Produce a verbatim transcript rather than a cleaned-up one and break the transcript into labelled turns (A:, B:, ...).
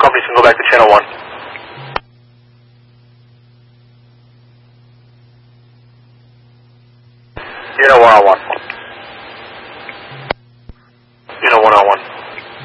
A: companies can go back to channel one. Unit one on one. Unit one on one.